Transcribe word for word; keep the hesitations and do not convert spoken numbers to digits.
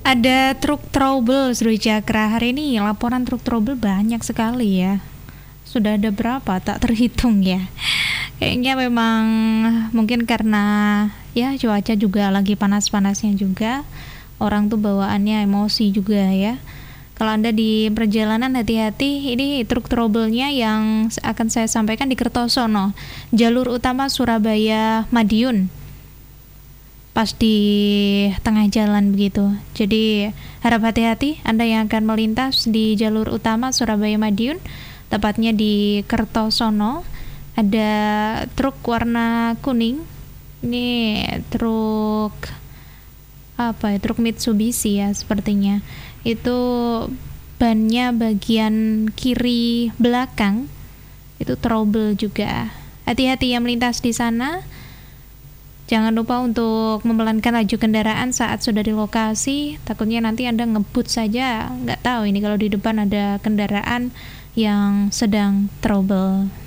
Ada truk trouble Sri Cakra. Hari ini laporan truk trouble banyak sekali ya. Sudah ada berapa? Tak terhitung ya. Kayaknya memang mungkin karena ya cuaca juga lagi panas-panasnya juga. Orang tuh bawaannya emosi juga ya. Kalau Anda di perjalanan hati-hati, ini truk trouble-nya yang akan saya sampaikan di Kertosono, jalur utama Surabaya Madiun. Pas di tengah jalan begitu. Jadi harap hati-hati Anda yang akan melintas di jalur utama Surabaya Madiun, tepatnya di Kertosono. Ada truk warna kuning. Ini truk apa ya? Truk Mitsubishi ya sepertinya. Itu bannya bagian kiri belakang itu trouble juga. Hati-hati yang melintas di sana. Jangan lupa untuk memelankan laju kendaraan saat sudah di lokasi. Takutnya nanti Anda ngebut saja. Nggak tahu ini kalau di depan ada kendaraan yang sedang trouble.